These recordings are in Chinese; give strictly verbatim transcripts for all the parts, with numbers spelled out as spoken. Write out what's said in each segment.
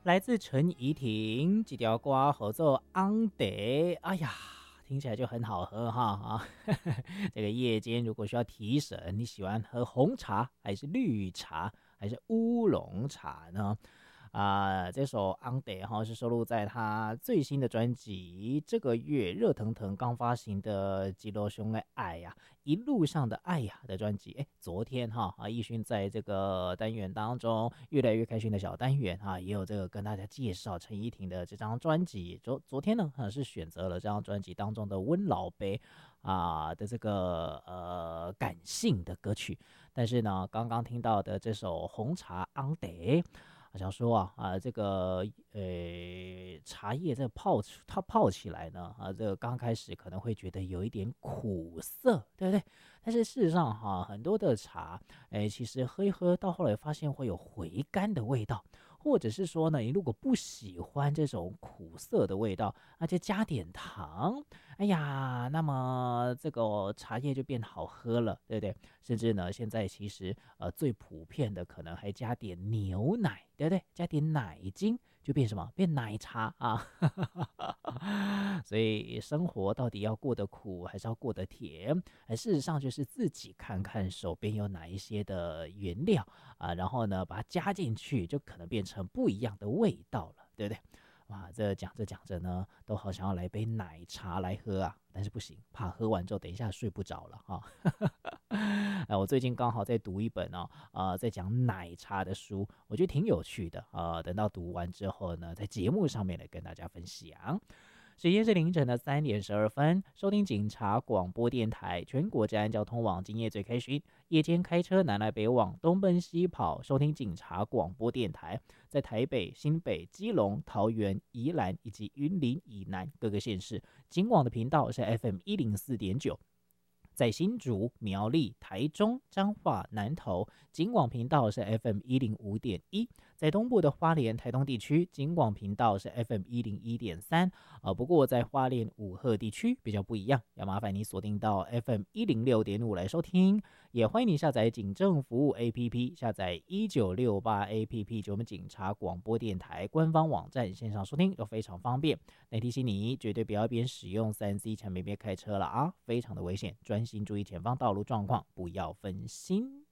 来自陈怡婷几条瓜合作安德，哎呀，听起来就很好喝哈啊！这个夜间如果需要提神，你喜欢喝红茶还是绿茶还是乌龙茶呢？啊、这首《On Day》哈是收录在他最新的专辑，这个月热腾腾刚发行的《吉罗兄的爱》呀，一路上的爱呀的专辑。哎，昨天哈啊，奕迅在这个单元当中，越来越开心的小单元哈，也有这个跟大家介绍陈依婷的这张专辑。昨昨天呢，是选择了这张专辑当中的《温老杯》啊的这个呃感性的歌曲，但是呢，刚刚听到的这首《红茶 On Day》。我想说啊啊，这个呃茶叶这泡它泡起来呢啊，这个刚开始可能会觉得有一点苦涩，对不对？但是事实上哈、啊，很多的茶，哎，其实喝一喝到后来发现会有回甘的味道，或者是说呢，你如果不喜欢这种苦涩的味道，那就加点糖，哎呀，那么这个茶叶就变好喝了，对不对？甚至呢，现在其实呃最普遍的可能还加点牛奶，对不对？加点奶精就变什么？变奶茶啊！所以生活到底要过得苦，还是要过得甜？哎，事实上就是自己看看手边有哪一些的原料啊，然后呢把它加进去，就可能变成不一样的味道了，对不对？哇，这讲着讲着呢，都好想要来杯奶茶来喝啊，但是不行，怕喝完之后等一下睡不着了哈。啊，我最近刚好在读一本哦，呃，在讲奶茶的书，我觉得挺有趣的。呃，等到读完之后呢，在节目上面来跟大家分享。时间是凌晨的三点十二分，收听警察广播电台，全国治安交通网今夜最开巡，夜间开车南来北往，东奔西跑，收听警察广播电台，在台北、新北、基隆、桃园、宜兰以及云林以南各个县市，警广的频道是 F M 一零四点九。在新竹、苗栗、台中、彰化、南投，警广频道是 F M 一零五点一；在东部的花莲、台东地区，警广频道是 F M 一零一点三。呃，不过在花莲五鹤地区比较不一样，要麻烦你锁定到 F M 一零六点五来收听。也欢迎你下载警政服务 A P P， 下载一九六八 A P P， 就我们警察广播电台官方网站线上收听都非常方便。来提醒你，绝对不要边使用三 C 产品边开车了啊，非常的危险，专心注意前方道路状况，不要分心。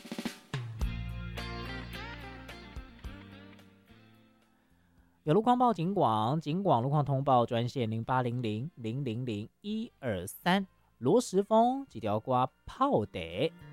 有路况报警广，警广路况通报专线零八零零零零零一二三，罗时峰几条瓜泡得。